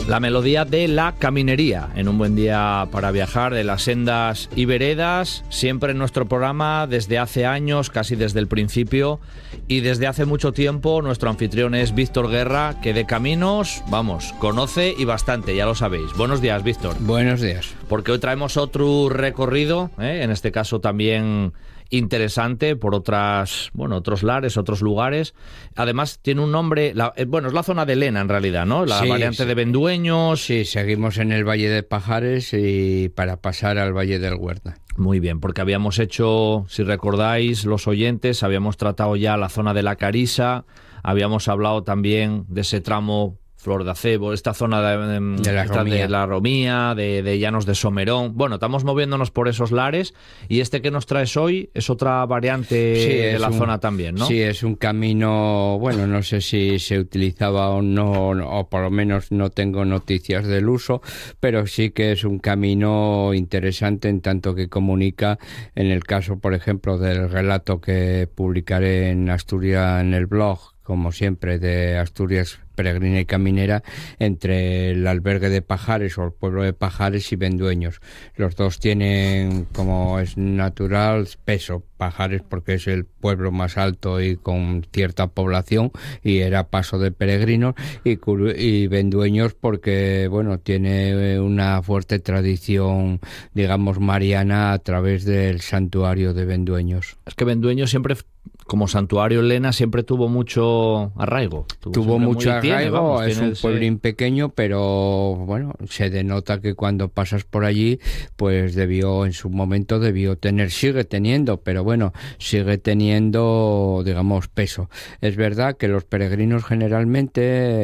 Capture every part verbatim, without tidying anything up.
La melodía de la caminería, en un buen día para viajar de las sendas y veredas, siempre en nuestro programa desde hace años, casi desde el principio, y desde hace mucho tiempo nuestro anfitrión es Víctor Guerra, que de caminos, vamos, conoce y bastante, ya lo sabéis. Buenos días, Víctor. Buenos días. Porque hoy traemos otro recorrido, ¿eh? En este caso también interesante por otras, bueno, otros lares, otros lugares. Además tiene un nombre, la, eh, bueno, es la zona de Lena en realidad, ¿no? La sí, variante sí. de Vendueños. Sí, seguimos en el Valle de Pajares y para pasar al Valle del Huerta. Muy bien, porque habíamos hecho, si recordáis los oyentes, habíamos tratado ya la zona de la Carisa, habíamos hablado también de ese tramo Flor de Acebo, esta zona de, de, de, la, esta Romía. de la Romía, de, de Llanos de Somerón. Bueno, estamos moviéndonos por esos lares y este que nos traes hoy es otra variante sí, de la un, zona también, ¿no? Sí, es un camino, bueno, no sé si se utilizaba o no, o por lo menos no tengo noticias del uso, pero sí que es un camino interesante en tanto que comunica, en el caso, por ejemplo, del relato que publicaré en Asturias en el blog, como siempre, de Asturias Peregrina y Caminera, entre el albergue de Pajares o el pueblo de Pajares y Vendueños. Los dos tienen, como es natural, peso. Pajares porque es el pueblo más alto y con cierta población y era paso de peregrinos, y, y Vendueños porque, bueno, tiene una fuerte tradición, digamos, mariana a través del santuario de Vendueños. Es que Vendueños siempre, como santuario en Lena, siempre tuvo mucho arraigo. Tuvo, tuvo mucho arraigo, tiene, vamos, es un pueblín ese... pequeño, pero bueno, se denota que cuando pasas por allí, pues debió, en su momento debió tener, sigue teniendo, pero bueno, sigue teniendo, digamos, peso. Es verdad que los peregrinos generalmente,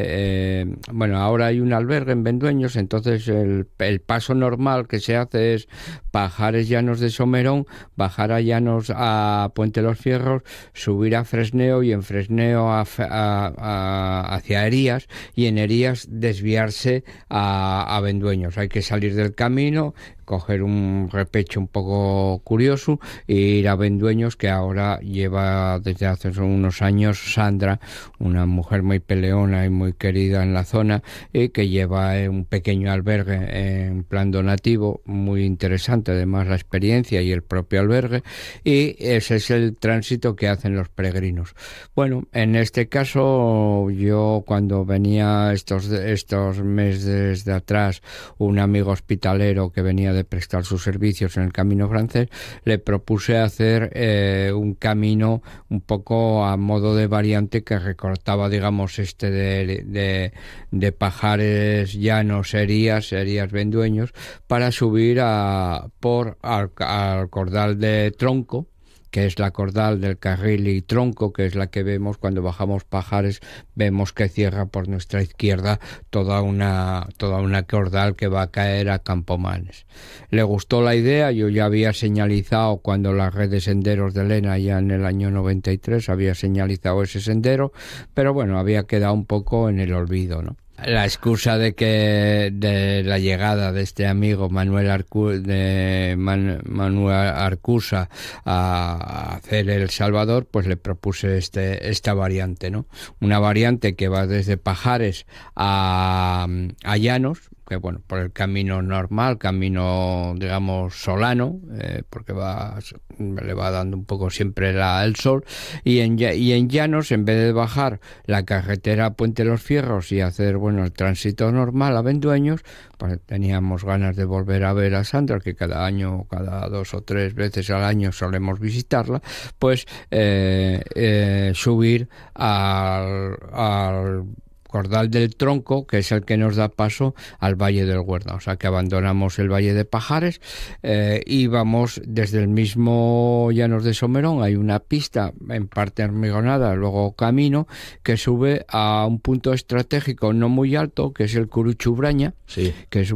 eh, bueno, ahora hay un albergue en Vendueños, entonces el, el paso normal que se hace es Pajares, Llanos de Somerón, bajar a Llanos a Puente los Fierros, subir a Fresneo y en Fresneo a, a, a, hacia Herías y en Herías desviarse a, a Vendueños. Hay que salir del camino, coger un repecho un poco curioso e ir a Vendueños, que ahora lleva desde hace unos años Sandra, una mujer muy peleona y muy querida en la zona, y que lleva un pequeño albergue en plan donativo, muy interesante además la experiencia y el propio albergue, y ese es el tránsito que hacen los peregrinos. Bueno, en este caso yo cuando venía estos, estos meses de atrás, un amigo hospitalero que venía de de prestar sus servicios en el camino francés, le propuse hacer eh, un camino un poco a modo de variante que recortaba, digamos, este de, de, de Pajares, Llanos, Herías, Herías, Vendueños, para subir a por al, al Cordal de Tronco, que es la Cordal del Carril y Tronco, que es la que vemos cuando bajamos Pajares, vemos que cierra por nuestra izquierda toda una toda una cordal que va a caer a Campomanes. Le gustó la idea, yo ya había señalizado cuando la red de senderos de Lena, ya en el año noventa y tres, había señalizado ese sendero, pero bueno, había quedado un poco en el olvido, ¿no? La excusa de que de la llegada de este amigo Manuel Arcu, de Man, Manuel Arcusa a hacer El Salvador, pues le propuse este esta variante, ¿no? Una variante que va desde Pajares a, a Llanos, que bueno, por el camino normal, camino, digamos, solano, eh, porque va le va dando un poco siempre la, el sol, y en, y en Llanos, en vez de bajar la carretera a Puente los Fierros y hacer, bueno, el tránsito normal a Vendueños, pues teníamos ganas de volver a ver a Sandra, que cada año, cada dos o tres veces al año solemos visitarla, pues eh, eh, subir al, al Cordal del Tronco, que es el que nos da paso al Valle del Huerta. O sea que abandonamos el Valle de Pajares eh, y vamos desde el mismo Llanos de Somerón. Hay una pista en parte hormigonada, luego camino, que sube a un punto estratégico no muy alto, que es el Curuchubraña, sí. que es